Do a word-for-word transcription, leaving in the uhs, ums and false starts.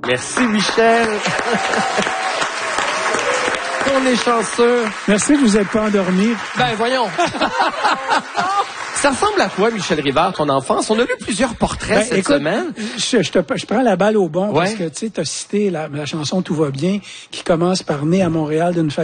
Merci, Michel. On est chanceux. Merci de vous être pas endormi. Ben, voyons. Ça ressemble à quoi, Michel Rivard, ton enfance? On a lu plusieurs portraits Ben, cette écoute, semaine. Je, je, te, je prends la balle au bon Ouais. parce que tu sais, t'as cité la, la chanson Tout va bien qui commence par né à Montréal d'une famille